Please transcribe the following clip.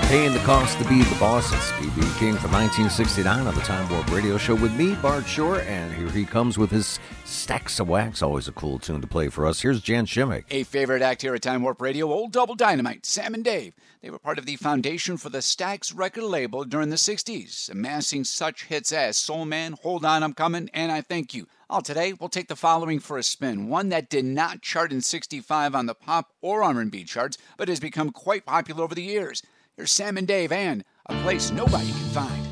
Paying the cost to be the boss. It's B.B. King from 1969 on the Time Warp Radio Show with me, Bart Shore, and here he comes with his Stacks of Wax. Always a cool tune to play for us. Here's Jan Shimmick. A favorite act here at Time Warp Radio, Old Double Dynamite, Sam and Dave. They were part of the foundation for the Stax record label during the 60s, amassing such hits as Soul Man, Hold On, I'm Coming, and I Thank You. Today, we'll take the following for a spin, one that did not chart in 65 on the pop or R&B charts, but has become quite popular over the years. Here's Sam and Dave and A Place Nobody Can Find.